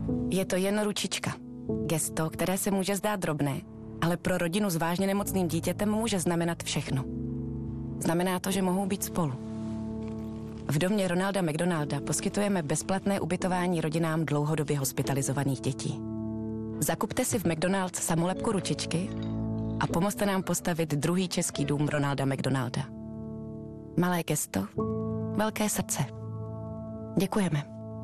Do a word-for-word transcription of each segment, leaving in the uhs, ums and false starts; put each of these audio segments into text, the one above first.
Je to jen ručička. Gesto, které se může zdát drobné, ale pro rodinu s vážně nemocným dítětem může znamenat všechno. Znamená to, že mohou být spolu. V domě Ronalda McDonalda poskytujeme bezplatné ubytování rodinám dlouhodobě hospitalizovaných dětí. Zakupte si v McDonald's samolepku ručičky a pomozte nám postavit druhý český dům Ronalda McDonalda. Malé gesto, velké srdce. Děkujeme.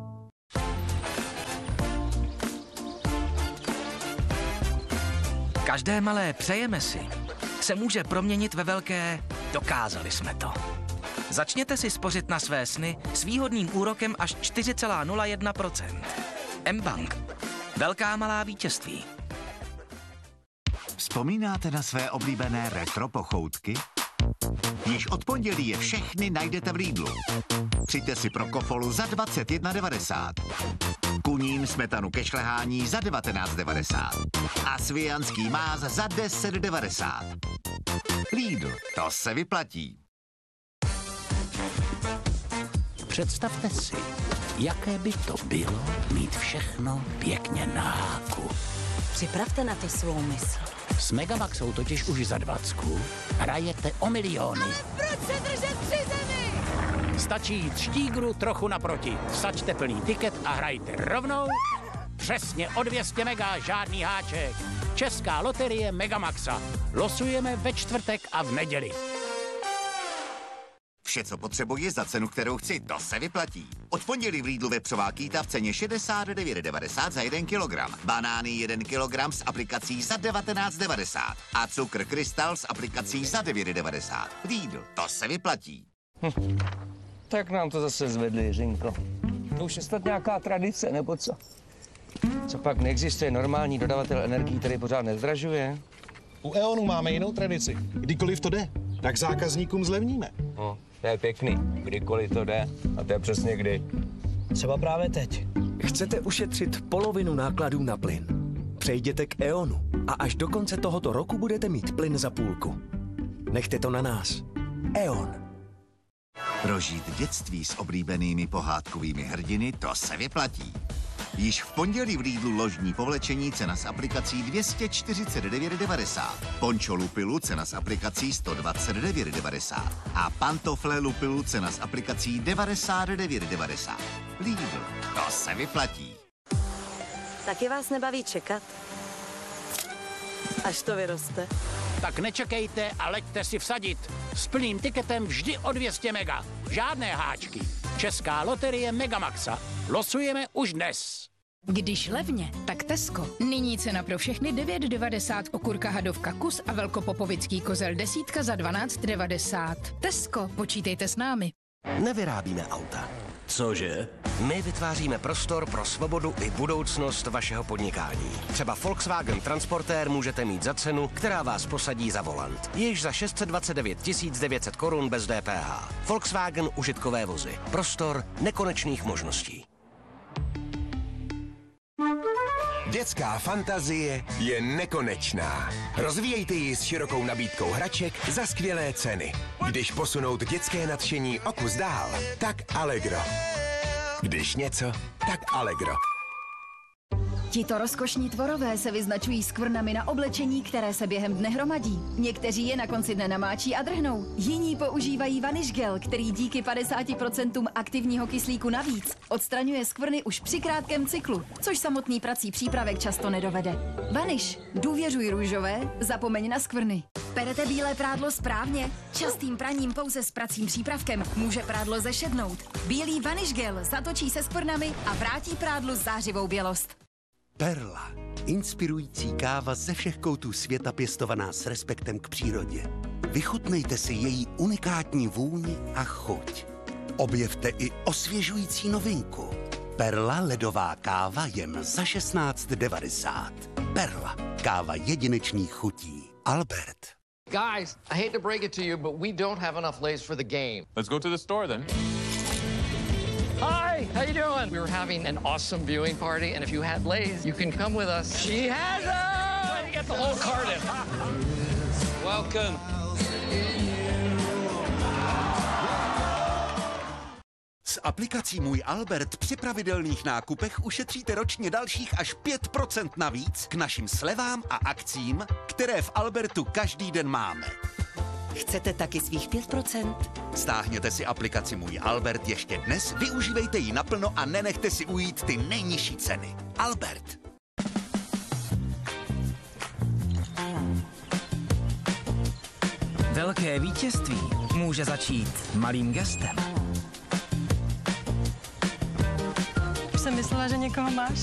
Každé malé přejeme si se může proměnit ve velké dokázali jsme to. Začněte si spořit na své sny s výhodným úrokem až čtyři celá nula jedna procenta. M-Bank. Velká malá vítězství. Vzpomínáte na své oblíbené retro pochoutky? Již od pondělí je všechny najdete v Lidlu. Přijďte si pro kofolu za dvacet jedna devadesát. Kunín smetanu ke šlehání za devatenáct devadesát. A svijanský máz za deset devadesát. Lidl, to se vyplatí. Představte si, jaké by to bylo mít všechno pěkně na háku. Připravte na to svou mysl. S Megamaxou totiž už za dvacku hrajete o miliony. Ale proč se držet při zemi? Stačí jít štígru trochu naproti. Vsaďte plný tiket a hrajte rovnou přesně o dvě stě mega, žádný háček. Česká loterie Megamaxa. Losujeme ve čtvrtek a v neděli. Vše, co potřebuji za cenu, kterou chci, to se vyplatí. Od pondělí v Lidlu vepřová kýta v ceně šedesát devět devadesát za jeden kilogram. Banány jeden kilogram s aplikací za devatenáct devadesát. A cukr Krystal s aplikací za devět devadesát. Lidl, to se vyplatí. Hm. Tak nám to zase zvedli, Jiřinko. To už je snad nějaká tradice, nebo co? Co pak neexistuje normální dodavatel energií, který pořád nezdražuje? U E.ONu máme jinou tradici. Kdykoliv to jde, tak zákazníkům zlevníme. No, to je pěkný. Kdykoliv to jde. A to je přesně kdy. Třeba právě teď. Chcete ušetřit polovinu nákladů na plyn? Přejděte k E.ONu a až do konce tohoto roku budete mít plyn za půlku. Nechte to na nás. E.ON. Prožít dětství s oblíbenými pohádkovými hrdiny, to se vyplatí. Již v pondělí v Lidlu ložní povlečení cena s aplikací dvě stě čtyřicet devět devadesát. Pončo Lupilu cena s aplikací sto dvacet devět devadesát. A pantofle Lupilu cena s aplikací devadesát devět devadesát. Lidl, to se vyplatí. Taky vás nebaví čekat? Až to vyroste. Tak nečekejte a leďte si vsadit. S plným tiketem vždy o dvě stě mega. Žádné háčky. Česká loterie Megamaxa. Losujeme už dnes. Když levně, tak Tesco. Nyní cena pro všechny devět devadesát okurka hadovka kus a velkopopovický kozel desítka za dvanáct devadesát. Tesco, počítejte s námi. Nevyrábíme auta. Cože? My vytváříme prostor pro svobodu i budoucnost vašeho podnikání. Třeba Volkswagen Transportér můžete mít za cenu, která vás posadí za volant. Již za šest set dvacet devět tisíc devět set korun bez D P H. Volkswagen užitkové vozy. Prostor nekonečných možností. Dětská fantazie je nekonečná. Rozvíjejte ji s širokou nabídkou hraček za skvělé ceny. Když posunout dětské nadšení o kus dál, tak Allegro. Když něco, tak Allegro. Tito rozkošní tvorové se vyznačují skvrnami na oblečení, které se během dne hromadí. Někteří je na konci dne namáčí a drhnou. Jiní používají vanish gel, který díky padesáti procentům aktivního kyslíku navíc odstraňuje skvrny už při krátkém cyklu, což samotný prací přípravek často nedovede. Vanish, důvěřuj růžové, zapomeň na skvrny. Perete bílé prádlo správně? Častým praním pouze s pracím přípravkem může prádlo zešednout. Bílý vanish gel zatočí se skvrnami a vrátí prádlu zářivou bělost. Perla. Inspirující káva ze všech koutů světa pěstovaná s respektem k přírodě. Vychutnejte si její unikátní vůni a chuť. Objevte i osvěžující novinku. Perla ledová káva jen za šestnáct devadesát. Perla. Káva jedinečných chutí. Albert. Guys, I hate to break it to you, but we don't have enough Lay's for the game. Let's go to the store then. Hi, how you doing? We were having an awesome viewing party, and if you had Lay's, you can come with us. She has them! Trying to get the whole carton. Welcome. S aplikací Můj Albert při pravidelných nákupech ušetříte ročně dalších až pět procent navíc k našim slevám a akcím, které v Albertu každý den máme. Chcete taky svých pět procent? Stáhněte si aplikaci Můj Albert ještě dnes, využívejte ji naplno a nenechte si ujít ty nejnižší ceny. Albert. Velké vítězství může začít malým gestem. Už jsem myslela, že někoho máš.